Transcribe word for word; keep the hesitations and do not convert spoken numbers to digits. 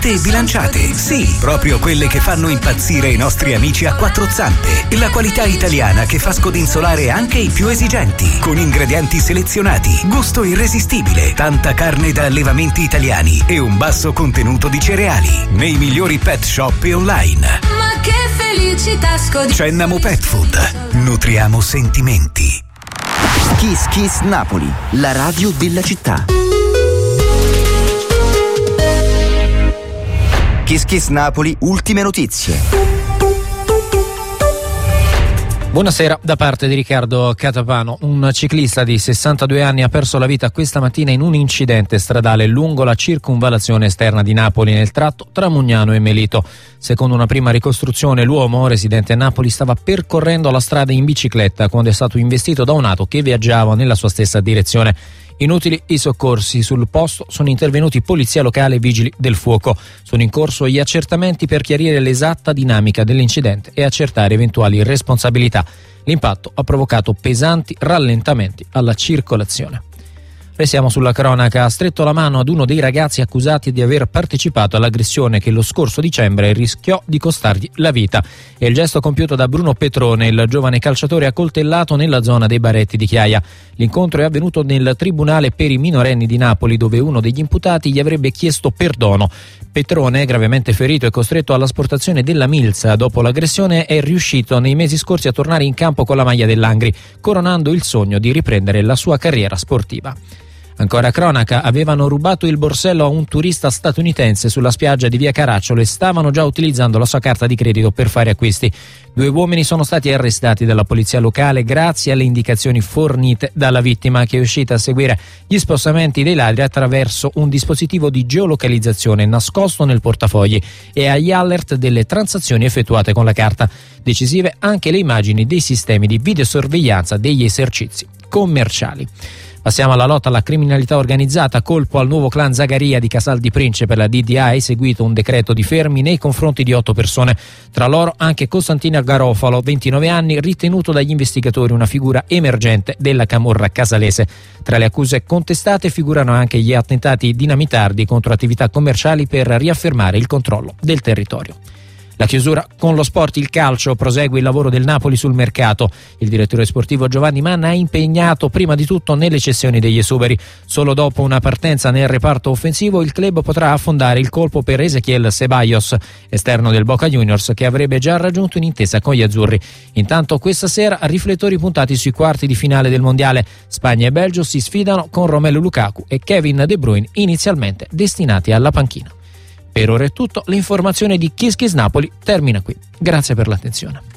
equilibrate e bilanciate. Sì, proprio quelle che fanno impazzire i nostri amici a quattro zampe. La qualità italiana che fa scodinzolare anche i più esigenti. Con ingredienti selezionati, gusto irresistibile, tanta carne da allevamenti italiani e un basso contenuto di cereali. Nei migliori pet shop e online. Ma che felicità scodinzolare. Cennamo Pet Food. Nutriamo sentimenti. Kiss Kiss Napoli, la radio della città. Kiss Kiss Napoli, ultime notizie. Buonasera da parte di Riccardo Catapano. Un ciclista di sessantadue anni ha perso la vita questa mattina in un incidente stradale lungo la circunvallazione esterna di Napoli nel tratto tra Mugnano e Melito. Secondo una prima ricostruzione, l'uomo, residente a Napoli, stava percorrendo la strada in bicicletta quando è stato investito da un'auto che viaggiava nella sua stessa direzione. Inutili i soccorsi, sul posto sono intervenuti polizia locale e vigili del fuoco. Sono in corso gli accertamenti per chiarire l'esatta dinamica dell'incidente e accertare eventuali responsabilità. L'impatto ha provocato pesanti rallentamenti alla circolazione. Restiamo sulla cronaca. Ha stretto la mano ad uno dei ragazzi accusati di aver partecipato all'aggressione che lo scorso dicembre rischiò di costargli la vita. È il gesto compiuto da Bruno Petrone, il giovane calciatore accoltellato nella zona dei Baretti di Chiaia. L'incontro è avvenuto nel Tribunale per i minorenni di Napoli, dove uno degli imputati gli avrebbe chiesto perdono. Petrone, gravemente ferito e costretto all'asportazione della milza dopo l'aggressione, è riuscito nei mesi scorsi a tornare in campo con la maglia dell'Angri, coronando il sogno di riprendere la sua carriera sportiva. Ancora cronaca, avevano rubato il borsello a un turista statunitense sulla spiaggia di via Caracciolo e stavano già utilizzando la sua carta di credito per fare acquisti. Due uomini sono stati arrestati dalla polizia locale grazie alle indicazioni fornite dalla vittima, che è uscita a seguire gli spostamenti dei ladri attraverso un dispositivo di geolocalizzazione nascosto nel portafogli e agli alert delle transazioni effettuate con la carta. Decisive anche le immagini dei sistemi di videosorveglianza degli esercizi commerciali. Passiamo alla lotta alla criminalità organizzata. Colpo al nuovo clan Zagaria di Casal di Prince. Per la D D A è eseguito un decreto di fermi nei confronti di otto persone, tra loro anche Costantino Garofalo, ventinove anni, ritenuto dagli investigatori una figura emergente della camorra casalese. Tra le accuse contestate figurano anche gli attentati dinamitardi contro attività commerciali per riaffermare il controllo del territorio. La chiusura con lo sport, il calcio, prosegue il lavoro del Napoli sul mercato. Il direttore sportivo Giovanni Manna ha impegnato prima di tutto nelle cessioni degli esuberi. Solo dopo una partenza nel reparto offensivo il club potrà affondare il colpo per Ezequiel Ceballos, esterno del Boca Juniors, che avrebbe già raggiunto un'intesa con gli azzurri. Intanto questa sera riflettori puntati sui quarti di finale del mondiale. Spagna e Belgio si sfidano con Romelu Lukaku e Kevin De Bruyne, inizialmente destinati alla panchina. Per ora è tutto, l'informazione di Kiss Kiss Napoli termina qui. Grazie per l'attenzione.